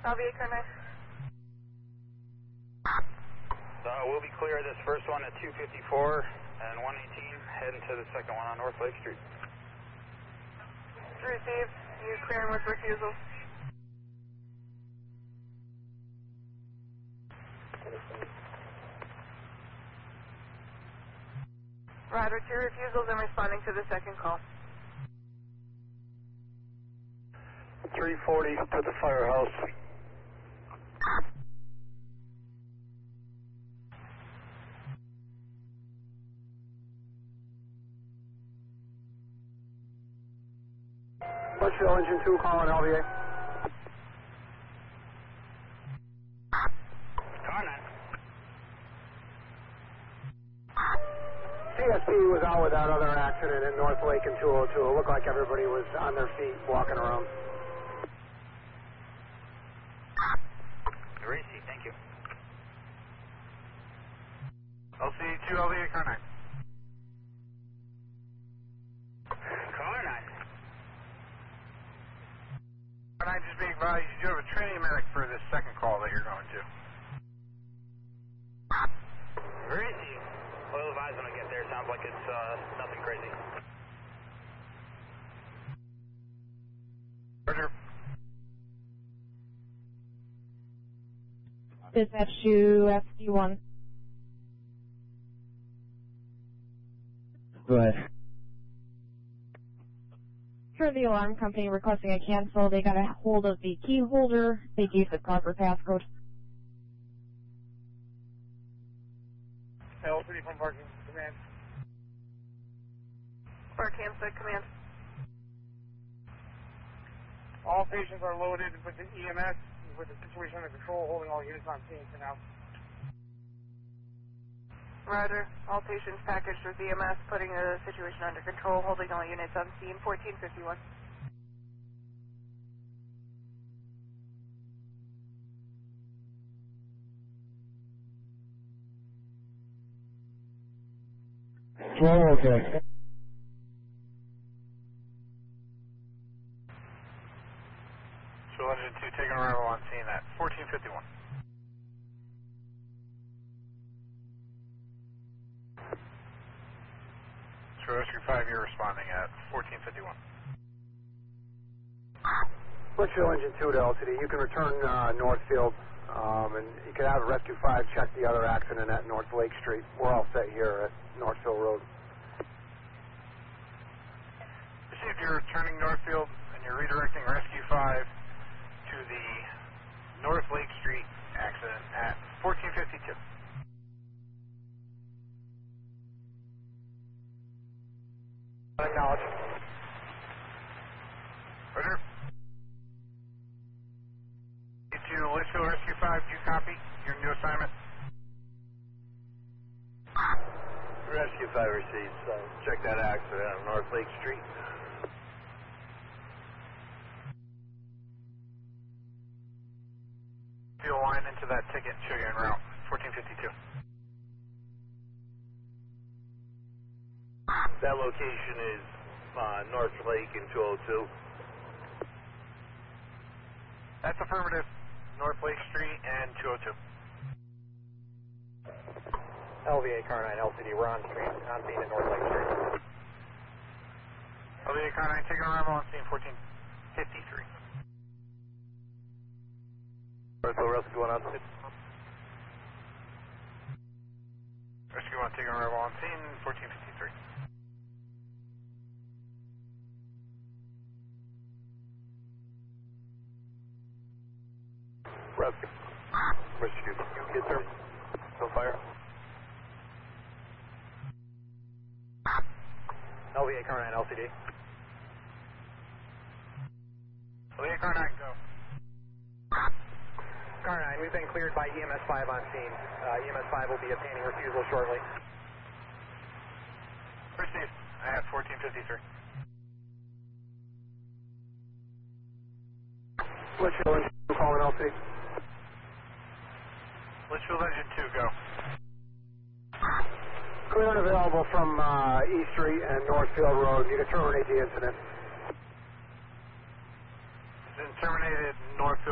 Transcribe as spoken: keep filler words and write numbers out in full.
L V A car nine. Uh, we'll be clear of this first one at two fifty-four and one eighteen, heading to the second one on North Lake Street. Received. You clearing with refusals. Roger, two refusals and responding to the second call. three forty to the firehouse. Litchfield engine two calling L V A. Car nine. C S P was out with that other accident in North Lake in two oh two. It looked like everybody was on their feet walking around. Racy, thank you. L C two L V A car nine. Car nine. Car nine, just being advised, you do have a training medic for this second call that you're going to. Racy. We'll advise when I get there. Sounds like it's uh, nothing crazy. Roger. Dispatch to F D one. Go ahead. For the alarm company requesting a cancel, they got a hold of the key holder. They gave the proper passcode. L three from parking command. Park Hampstead command. All patients are loaded with the E M S, with the situation under control, holding all units on scene for now. Roger. All patients packaged with E M S, putting the situation under control, holding all units on scene, fourteen fifty-one. twelve, okay. So engine two taking arrival on scene at fourteen fifty-one. So rescue five, you're responding at fourteen fifty-one. Litchfield engine two to L T D. You can return uh, Northfield, um, and you can have Rescue five check the other accident at North Lake Street. We're all set here at Northfield Road. Received, you're returning Northfield and you're redirecting Rescue five to the North Lake Street accident at fourteen fifty-two. Acknowledge. Roger. To Litchfield Rescue five, do you copy your new assignment? Rescue five received. So check that accident on North Lake Street. You'll line into that ticket and show you en route, fourteen fifty-two. That location is uh, North Lake in two oh two. That's affirmative. North Lake Street and two oh two. L V A car nine L T D. We're on scene, on scene at North Lake Street. L V A car nine taking arrival on scene fourteen fifty-three. Rescue Rescue one on scene. Rescue one taking arrival on scene fourteen fifty-three. Rescue. Rescue. You get there. No fire. L V A car nine L T D. L V A car nine, go. Car nine, we've been cleared by E M S five on scene. Uh, E M S five will be obtaining refusal shortly. Received. I have fourteen fifty-three. Litchfield engine two calling L T D. Litchfield engine two, go. Clear and available from uh, E Street and Northfield Road. You can terminate the incident. It's been terminated Northfield.